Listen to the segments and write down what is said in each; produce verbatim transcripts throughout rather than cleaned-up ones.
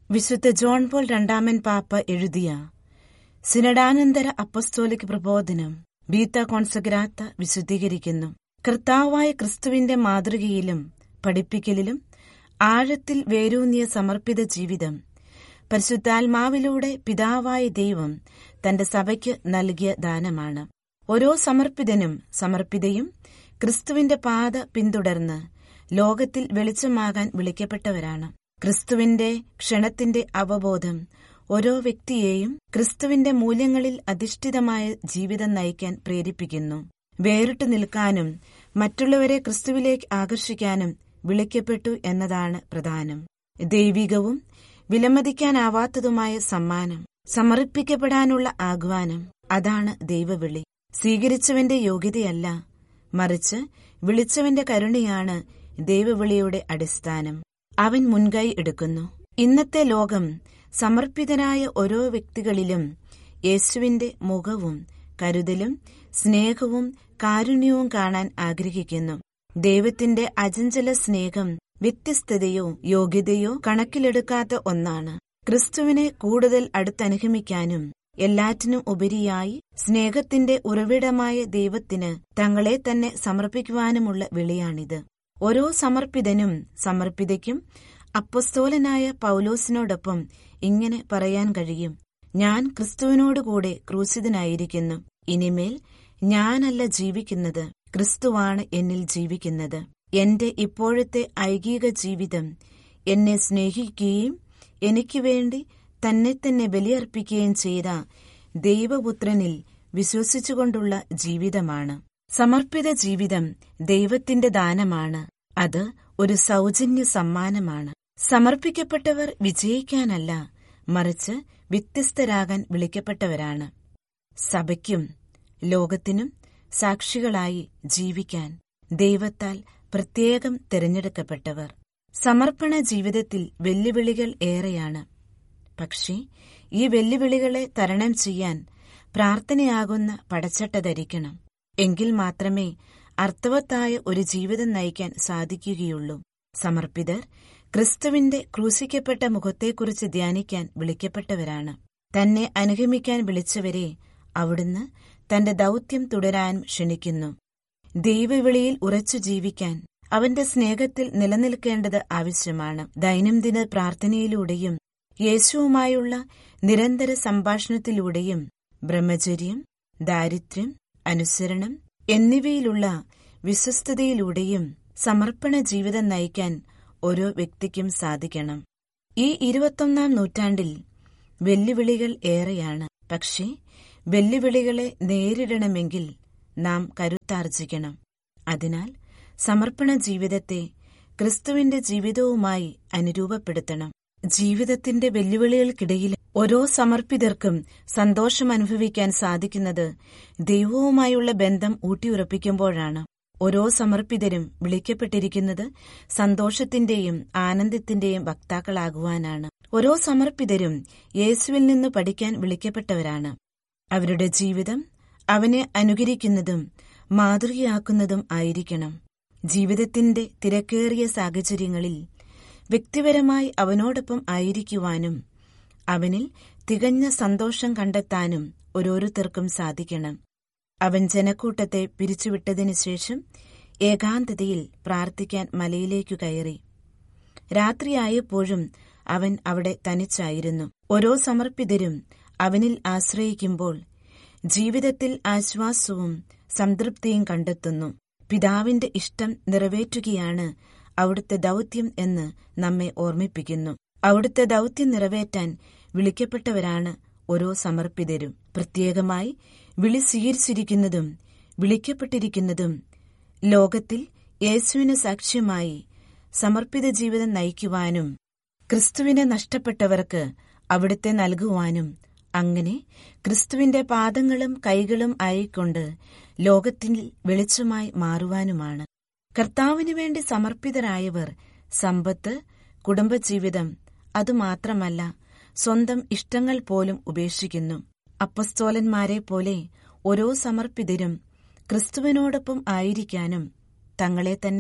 വിശുദ്ധ John Paul രണ്ടാമൻ പാപ്പ എഴുതിയ സിനഡാനന്തര അപ്പസ്തോലിക് പ്രബോധനം ബീത്ത കോൺസഗ്രാത്ത വിശുദ്ധീകരിക്കുന്നു. കർത്താവായ ക്രിസ്തുവിന്റെ മാതൃകയിലും പഠിപ്പിക്കലിലും ആഴത്തിൽ വേരൂന്നിയ സമർപ്പിത ജീവിതം പരിശുദ്ധാത്മാവിലൂടെ പിതാവായ ദൈവം തന്റെ സഭയ്ക്ക് നൽകിയ ദാനമാണ്. ഓരോ സമർപ്പിതനും സമർപ്പിതയും ക്രിസ്തുവിന്റെ പാത പിന്തുടർന്ന് ലോകത്തിൽ വെളിച്ചമാകാൻ വിളിക്കപ്പെട്ടവരാണ്. ക്രിസ്തുവിന്റെ ക്ഷണത്തിന്റെ അവബോധം ഓരോ വ്യക്തിയെയും ക്രിസ്തുവിന്റെ മൂല്യങ്ങളിൽ അധിഷ്ഠിതമായ ജീവിതം നയിക്കാൻ പ്രേരിപ്പിക്കുന്നു. വേറിട്ടു നിൽക്കാനും മറ്റുള്ളവരെ ക്രിസ്തുവിലേക്ക് ആകർഷിക്കാനും വിളിക്കപ്പെട്ടു എന്നതാണ് പ്രധാനം. ദൈവികവും വിലമതിക്കാനാവാത്തതുമായ സമ്മാനം, സമർപ്പിക്കപ്പെടാനുള്ള ആഹ്വാനം, അതാണ് ദൈവവിളി. സ്വീകരിച്ചവന്റെ യോഗ്യതയല്ല, മറിച്ച് വിളിച്ചവന്റെ കരുണയാണ് ദൈവവിളിയുടെ അടിസ്ഥാനം. അവൻ മുൻകൈ എടുക്കുന്നു. ഇന്നത്തെ ലോകം സമർപ്പിതനായ ഓരോ വ്യക്തികളിലും യേശുവിന്റെ മുഖവും കരുതലും സ്നേഹവും കാരുണ്യവും കാണാൻ ആഗ്രഹിക്കുന്നു. ദൈവത്തിന്റെ അചഞ്ചല സ്നേഹം വ്യത്യസ്തതയോ യോഗ്യതയോ കണക്കിലെടുക്കാത്ത ഒന്നാണ്. ക്രിസ്തുവിനെ കൂടുതൽ അടുത്തനുഗമിക്കാനും എല്ലാറ്റിനും ഉപരിയായി സ്നേഹത്തിന്റെ ഉറവിടമായ ദൈവത്തിന് തങ്ങളെ തന്നെ സമർപ്പിക്കുവാനുമുള്ള വിളിയാണിത്. ഓരോ സമർപ്പിതനും സമർപ്പിതയ്ക്കും അപ്പസ്തോലനായ പൗലോസിനോടൊപ്പം ഇങ്ങനെ പറയാൻ കഴിയും: ഞാൻ ക്രിസ്തുവിനോടുകൂടെ ക്രൂശിതനായിരിക്കുന്നു. ഇനിമേൽ ഞാനല്ല ജീവിക്കുന്നത്, ക്രിസ്തുവാണ് എന്നിൽ ജീവിക്കുന്നത്. എന്റെ ഇപ്പോഴത്തെ ഐഹിക ജീവിതം എന്നെ സ്നേഹിക്കുകയും എനിക്ക് വേണ്ടി തന്നെ തന്നെ ബലിയർപ്പിക്കുകയും ചെയ്ത ദൈവപുത്രനിൽ വിശ്വസിച്ചുകൊണ്ടുള്ള ജീവിതമാണ്. സമർപ്പിത ജീവിതം ദൈവത്തിന്റെ ദാനമാണ്. അത് ഒരു സൗജന്യ സമ്മാനമാണ്. സമർപ്പിക്കപ്പെട്ടവർ വിജയിക്കാനല്ല, മറിച്ച് വ്യത്യസ്തരാകാൻ വിളിക്കപ്പെട്ടവരാണ്. സഭയ്ക്കും ലോകത്തിനും സാക്ഷികളായി ജീവിക്കാൻ ദൈവത്താൽ പ്രത്യേകം തിരഞ്ഞെടുക്കപ്പെട്ടവർ. സമർപ്പണ ജീവിതത്തിൽ വെല്ലുവിളികൾ ഏറെയാണ്. പക്ഷേ ഈ വെല്ലുവിളികളെ തരണം ചെയ്യാൻ പ്രാർത്ഥനയാകുന്ന പടച്ചട്ട ധരിക്കണം. എങ്കിൽ മാത്രമേ അർത്ഥവത്തായ ഒരു ജീവിതം നയിക്കാൻ സാധിക്കുകയുള്ളൂ. സമർപ്പിതർ ക്രിസ്തുവിന്റെ ക്രൂശിക്കപ്പെട്ട മുഖത്തെക്കുറിച്ച് ധ്യാനിക്കാൻ വിളിക്കപ്പെട്ടവരാണ്. തന്നെ അനുഗമിക്കാൻ വിളിച്ചവരെ അവിടുന്ന് തന്റെ ദൗത്യം തുടരാൻ ക്ഷണിക്കുന്നു. ദൈവവിളിയിൽ ഉറച്ചു ജീവിക്കാൻ അവന്റെ സ്നേഹത്തിൽ നിലനിൽക്കേണ്ടത് ആവശ്യമാണ്. ദൈനംദിന പ്രാർത്ഥനയിലൂടെയും യേശുവുമായുള്ള നിരന്തര സംഭാഷണത്തിലൂടെയും ബ്രഹ്മചര്യം, ദാരിദ്ര്യം, അനുസരണം എന്നിവയിലുള്ള വിശ്വസ്തതയിലൂടെയും സമർപ്പണ ജീവിതം നയിക്കാൻ ഓരോ വ്യക്തിക്കും സാധിക്കണം. ഈ ഇരുപത്തൊന്നാം നൂറ്റാണ്ടിൽ വെല്ലുവിളികൾ ഏറെയാണ്. പക്ഷേ വെല്ലുവിളികളെ നേരിടണമെങ്കിൽ നാം കരുത്താർജിക്കണം. അതിനാൽ സമർപ്പണ ജീവിതത്തെ ക്രിസ്തുവിന്റെ ജീവിതവുമായി അനുരൂപപ്പെടുത്തണം. ജീവിതത്തിന്റെ വെല്ലുവിളികൾക്കിടയിൽ ഓരോ സമർപ്പിതർക്കും സന്തോഷം അനുഭവിക്കാൻ സാധിക്കുന്നത് ദൈവവുമായുള്ള ബന്ധം ഊട്ടിയുറപ്പിക്കുമ്പോഴാണ്. ഓരോ സമർപ്പിതരും വിളിക്കപ്പെട്ടിരിക്കുന്നത് സന്തോഷത്തിന്റെയും ആനന്ദത്തിന്റെയും വക്താക്കളാകുവാനാണ്. ഓരോ സമർപ്പിതരും യേശുവിൽ നിന്ന് പഠിക്കാൻ വിളിക്കപ്പെട്ടവരാണ്. അവരുടെ ജീവിതം അവനെ അനുകരിക്കുന്നതും മാതൃകയാക്കുന്നതും ആയിരിക്കണം. ജീവിതത്തിന്റെ തിരക്കേറിയ സാഹചര്യങ്ങളിൽ വ്യക്തിപരമായി അവനോടൊപ്പം ആയിരിക്കുവാനും അവനിൽ തികഞ്ഞ സന്തോഷം കണ്ടെത്താനും ഓരോരുത്തർക്കും സാധിക്കണം. അവൻ ജനക്കൂട്ടത്തെ പിരിച്ചുവിട്ടതിനു ശേഷം ഏകാന്തതയിൽ പ്രാർത്ഥിക്കാൻ മലയിലേക്കു കയറി. രാത്രിയായപ്പോഴും അവൻ അവിടെ തനിച്ചായിരുന്നു. ഓരോ സമർപ്പിതരും അവനിൽ ആശ്രയിക്കുമ്പോൾ ജീവിതത്തിൽ ആശ്വാസവും സംതൃപ്തിയും കണ്ടെത്തുന്നു. പിതാവിന്റെ ഇഷ്ടം നിറവേറ്റുകയാണ് അവിടുത്തെ ദൗത്യം എന്ന് നമ്മെ ഓർമ്മിപ്പിക്കുന്നു. അവിടുത്തെ ദൗത്യം നിറവേറ്റാൻ വിളിക്കപ്പെട്ടവരാണ് ഓരോ സമർപ്പിതരും. പ്രത്യേകമായി വിളി സ്വീകരിച്ചിരിക്കുന്നതും വിളിക്കപ്പെട്ടിരിക്കുന്നതും ലോകത്തിൽ യേശുവിന് സാക്ഷ്യമായി സമർപ്പിത ജീവിതം നയിക്കുവാനും ക്രിസ്തുവിനെ നഷ്ടപ്പെട്ടവർക്ക് അവിടുത്തെ നൽകുവാനും അങ്ങനെ ക്രിസ്തുവിന്റെ പാദങ്ങളും കൈകളും ആയിക്കൊണ്ട് ലോകത്തിൽ വെളിച്ചമായി മാറുവാനുമാണ്. കർത്താവിനു വേണ്ടി സമർപ്പിതരായവർ സമ്പത്ത്, കുടുംബജീവിതം, അതുമാത്രമല്ല സ്വന്തം ഇഷ്ടങ്ങൾ പോലും ഉപേക്ഷിക്കുന്നു. അപ്പസ്തോലന്മാരെ പോലെ ഓരോ സമർപ്പിതരും ക്രിസ്തുവിനോടൊപ്പം ആയിരിക്കാനും തങ്ങളെ തന്നെ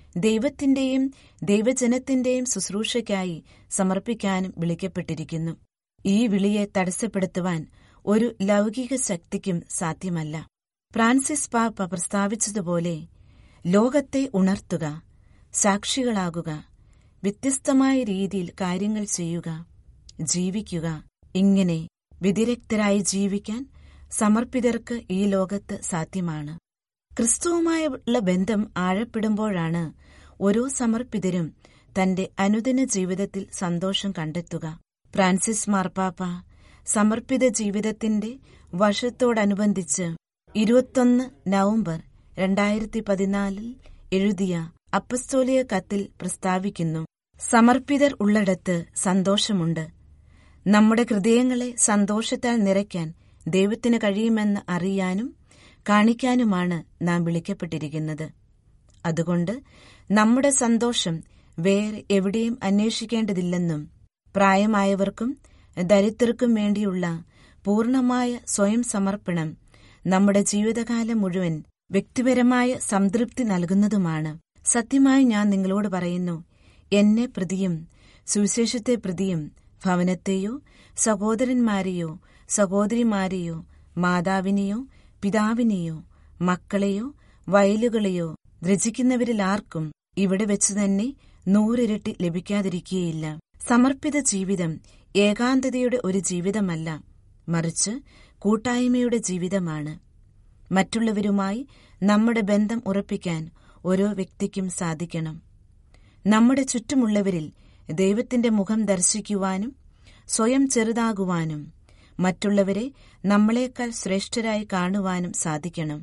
ദൈവത്തിന്റെയും ദൈവജനത്തിന്റെയും ശുശ്രൂഷയ്ക്കായി സമർപ്പിക്കാനും വിളിക്കപ്പെട്ടിരിക്കുന്നു. ഈ വിളിയെ തടസ്സപ്പെടുത്തുവാൻ ഒരു ലൗകിക ശക്തിക്കും സാധ്യമല്ല. ഫ്രാൻസിസ് പാപ്പ പ്രസ്താവിച്ചതുപോലെ ലോകത്തെ ഉണർത്തുക, സാക്ഷികളാകുക, വ്യത്യസ്തമായ രീതിയിൽ കാര്യങ്ങൾ ചെയ്യുക, ജീവിക്കുക, ഇങ്ങനെ വ്യതിരക്തരായി ജീവിക്കാൻ സമർപ്പിതർക്ക് ഈ ലോകത്ത് സാധ്യമാണ്. ക്രിസ്തുവുമായുള്ള ബന്ധം ആഴപ്പെടുമ്പോഴാണ് ഓരോ സമർപ്പിതരും തന്റെ അനുദിന ജീവിതത്തിൽ സന്തോഷം കണ്ടെത്തുക. ഫ്രാൻസിസ് മാർപ്പാപ്പ സമർപ്പിത ജീവിതത്തിന്റെ വർഷത്തോടനുബന്ധിച്ച് ഇരുപത്തൊന്ന് നവംബർ രണ്ടായിരത്തി പതിനാലിൽ എഴുതിയ അപ്പസ്തോലിക കത്തിൽ പ്രസ്താവിക്കുന്നു: സമർപ്പിതർ ഉള്ളിടത്ത് സന്തോഷമുണ്ട്. നമ്മുടെ ഹൃദയങ്ങളെ സന്തോഷത്താൽ നിറയ്ക്കാൻ ദൈവത്തിന് കഴിയുമെന്ന് അറിയാനും കാണിക്കാനുമാണ് നാം വിളിക്കപ്പെട്ടിരിക്കുന്നത്. അതുകൊണ്ട് നമ്മുടെ സന്തോഷം വേറെ എവിടെയും അന്വേഷിക്കേണ്ടതില്ലെന്നും പ്രായമായവർക്കും ദരിദ്രർക്കും വേണ്ടിയുള്ള പൂർണ്ണമായ സ്വയം സമർപ്പണം നമ്മുടെ ജീവിതകാലം മുഴുവൻ വ്യക്തിപരമായ സംതൃപ്തി നൽകുന്നതുമാണ്. സത്യമായി ഞാൻ നിങ്ങളോട് പറയുന്നു, എന്നെ പ്രതിയും സുവിശേഷത്തെ പ്രതിയും ഭവനത്തെയോ സഹോദരന്മാരെയോ സഹോദരിമാരെയോ മാതാവിനെയോ പിതാവിനെയോ മക്കളെയോ വയലുകളെയോ ദ്രജിക്കുന്നവരിൽ ആർക്കും ഇവിടെ വെച്ചുതന്നെ നൂറിരട്ടി ലഭിക്കാതിരിക്കുകയില്ല. സമർപ്പിത ജീവിതം ഏകാന്തതയുടെ ഒരു ജീവിതമല്ല, മറിച്ച് കൂട്ടായ്മയുടെ ജീവിതമാണ്. മറ്റുള്ളവരുമായി നമ്മുടെ ബന്ധം ഉറപ്പിക്കാൻ ഓരോ വ്യക്തിക്കും സാധിക്കണം. നമ്മുടെ ചുറ്റുമുള്ളവരിൽ ദൈവത്തിന്റെ മുഖം ദർശിക്കുവാനും സ്വയം ചെറുതാകുവാനും മറ്റുള്ളവരെ നമ്മളെക്കാൾ ശ്രേഷ്ഠരായി കാണുവാനും സാധിക്കണം.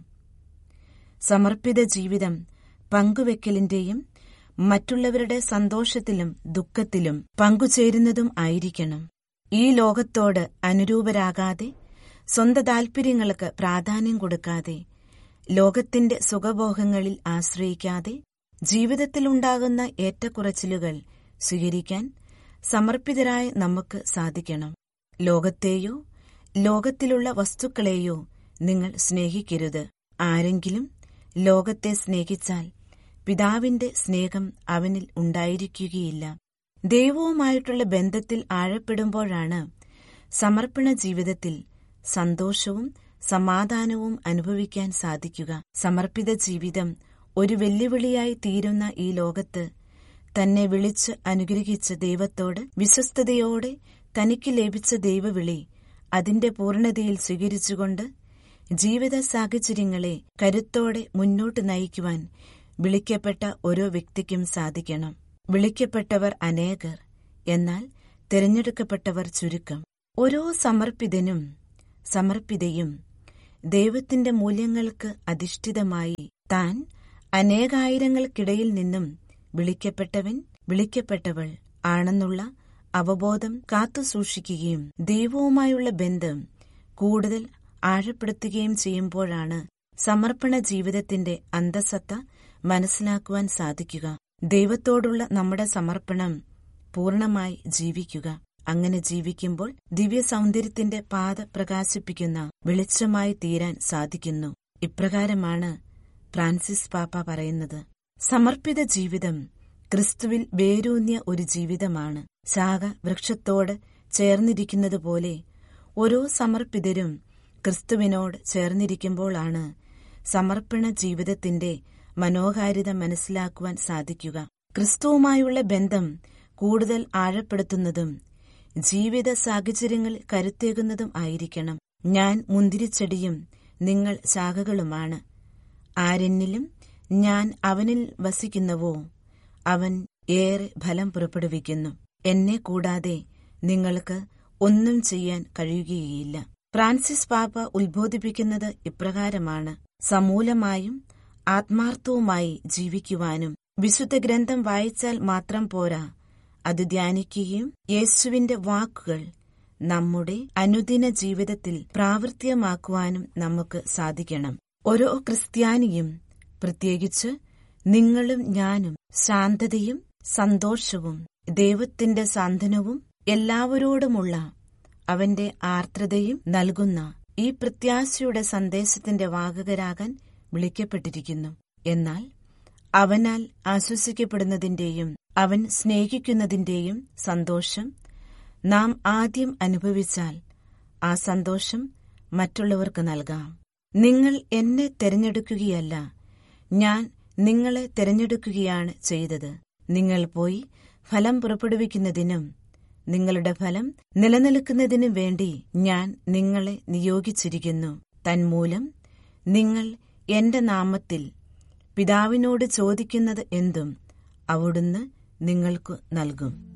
സമർപ്പിത ജീവിതം പങ്കുവെക്കലിന്റെയും മറ്റുള്ളവരുടെ സന്തോഷത്തിലും ദുഃഖത്തിലും പങ്കുചേരുന്നതും ആയിരിക്കണം. ഈ ലോകത്തോട് അനുരൂപരാകാതെ, സ്വന്തം താൽപര്യങ്ങൾക്ക് പ്രാധാന്യം കൊടുക്കാതെ, ലോകത്തിന്റെ സുഖഭോഗങ്ങളിൽ ആശ്രയിക്കാതെ, ജീവിതത്തിലുണ്ടാകുന്ന ഏറ്റക്കുറച്ചിലുകൾ സ്വീകരിക്കാൻ സമർപ്പിതരായ നമുക്ക് സാധിക്കണം. ലോകത്തെയോ ലോകത്തിലുള്ള വസ്തുക്കളെയോ നിങ്ങൾ സ്നേഹിക്കരുത്. ആരെങ്കിലും ലോകത്തെ സ്നേഹിച്ചാൽ പിതാവിന്റെ സ്നേഹം അവനിൽ ഉണ്ടായിരിക്കുകയില്ല. ദൈവവുമായിട്ടുള്ള ബന്ധത്തിൽ ആഴപ്പെടുമ്പോഴാണ് സമർപ്പണ ജീവിതത്തിൽ സന്തോഷവും സമാധാനവും അനുഭവിക്കാൻ സാധിക്കുക. സമർപ്പിത ജീവിതം ഒരു വെല്ലുവിളിയായി തീരുന്ന ഈ ലോകത്ത് തന്നെ വിളിച്ച് അനുഗ്രഹിച്ച ദൈവത്തോട് വിശ്വസ്തയോടെ തനിക്ക് ലഭിച്ച ദൈവവിളി അതിന്റെ പൂർണ്ണതയിൽ സ്വീകരിച്ചുകൊണ്ട് ജീവിത സാഹചര്യങ്ങളെ കരുത്തോടെ മുന്നോട്ട് നയിക്കുവാൻ വിളിക്കപ്പെട്ട ഓരോ വ്യക്തിക്കും സാധിക്കണം. വിളിക്കപ്പെട്ടവർ അനേകർ, എന്നാൽ തിരഞ്ഞെടുക്കപ്പെട്ടവർ ചുരുക്കം. ഓരോ സമർപ്പിതനും സമർപ്പിതയും ദൈവത്തിന്റെ മൂല്യങ്ങൾക്ക് അധിഷ്ഠിതമായി താൻ അനേകായിരങ്ങൾക്കിടയിൽ നിന്നും വിളിക്കപ്പെട്ടവൻ വിളിക്കപ്പെട്ടവൾ ആണെന്നുള്ള അവബോധം കാത്തുസൂക്ഷിക്കുകയും ദൈവവുമായുള്ള ബന്ധം കൂടുതൽ ആഴപ്പെടുത്തുകയും ചെയ്യുമ്പോഴാണ് സമർപ്പണ ജീവിതത്തിന്റെ അന്തസത്ത മനസ്സിലാക്കുവാൻ സാധിക്കുക. ദൈവത്തോടുള്ള നമ്മുടെ സമർപ്പണം പൂർണ്ണമായി ജീവിക്കുക. അങ്ങനെ ജീവിക്കുമ്പോൾ ദിവ്യ സൗന്ദര്യത്തിന്റെ പാത പ്രകാശിപ്പിക്കുന്ന വെളിച്ചമായി തീരാൻ സാധിക്കുന്നു. ഇപ്രകാരമാണ് ഫ്രാൻസിസ് പാപ്പ പറയുന്നത്: സമർപ്പിത ജീവിതം ക്രിസ്തുവിൽ വേരൂന്നിയ ഒരു ജീവിതമാണ്. ശാഖ വൃക്ഷത്തോട് ചേർന്നിരിക്കുന്നതുപോലെ ഓരോ സമർപ്പിതരും ക്രിസ്തുവിനോട് ചേർന്നിരിക്കുമ്പോഴാണ് സമർപ്പണ ജീവിതത്തിന്റെ മനോഹാരിത മനസ്സിലാക്കുവാൻ സാധിക്കുക. ക്രിസ്തുവുമായുള്ള ബന്ധം കൂടുതൽ ആഴപ്പെടുത്തുന്നതും ജീവിത സാഹചര്യങ്ങൾ കരുത്തേകുന്നതും ആയിരിക്കണം. ഞാൻ മുന്തിരിച്ചെടിയും നിങ്ങൾ ശാഖകളുമാണ്. ആരെന്നിലും ഞാൻ അവനിൽ വസിക്കുന്നുവോ അവൻ ഏറെ ഫലം പുറപ്പെടുവിക്കുന്നു. എന്നെ കൂടാതെ നിങ്ങൾക്ക് ഒന്നും ചെയ്യാൻ കഴിയുകയില്ല. ഫ്രാൻസിസ് പാപ്പ ഉത്ബോധിപ്പിക്കുന്നത് ഇപ്രകാരമാണ്: സമൂലമായും ആത്മാർത്ഥവുമായി ജീവിക്കുവാനും വിശുദ്ധ ഗ്രന്ഥം വായിച്ചാൽ മാത്രം പോരാ, അത് ധ്യാനിക്കുകയും യേശുവിന്റെ വാക്കുകൾ നമ്മുടെ അനുദിന ജീവിതത്തിൽ പ്രാവർത്തികമാക്കുവാനും നമുക്ക് സാധിക്കണം. ഓരോ ക്രിസ്ത്യാനിയും, പ്രത്യേകിച്ച് നിങ്ങളും ഞാനും, ശാന്തതയും സന്തോഷവും ദൈവത്തിന്റെ സാന്ത്വനവും എല്ലാവരോടുമുള്ള അവന്റെ ആർദ്രതയും നൽകുന്ന ഈ പ്രത്യാശയുടെ സന്ദേശത്തിന്റെ വാഹകരാകാൻ വിളിക്കപ്പെട്ടിരിക്കുന്നു. എന്നാൽ അവനാൽ ആശ്വസിക്കപ്പെടുന്നതിന്റെയും അവൻ സ്നേഹിക്കുന്നതിന്റെയും സന്തോഷം നാം ആദ്യം അനുഭവിച്ചാൽ ആ സന്തോഷം മറ്റുള്ളവർക്ക് നൽകാം. നിങ്ങൾ എന്നെ തിരഞ്ഞെടുക്കുകയല്ല, ഞാൻ നിങ്ങളെ തിരഞ്ഞെടുക്കുകയാണ് ചെയ്തത്. നിങ്ങൾ പോയി ഫലം പുറപ്പെടുവിക്കുന്നതിനും നിങ്ങളുടെ ഫലം നിലനിൽക്കുന്നതിനും വേണ്ടി ഞാൻ നിങ്ങളെ നിയോഗിച്ചിരിക്കുന്നു. തന്മൂലം നിങ്ങൾ എന്റെ നാമത്തിൽ പിതാവിനോട് ചോദിക്കുന്നത് എന്തും അവിടുന്ന് നിങ്ങൾക്കു നൽകും.